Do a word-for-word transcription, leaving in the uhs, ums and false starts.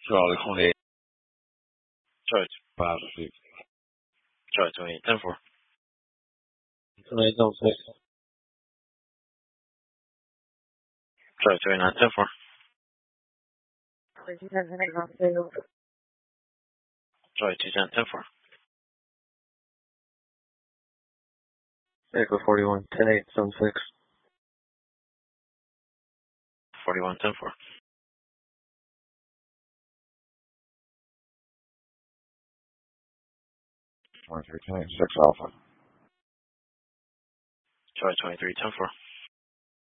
Charlie twenty-eight, Charlie, five six. Charlie twenty-eight, ten four. twenty-eight, seven six. Charlie twenty-nine, ten four. Charlie two ten, ten four. Echo forty-one, ten eight, seven six. forty-one, ten four. twenty-three, ten eight, six Alpha. Charlie twenty-three, ten four.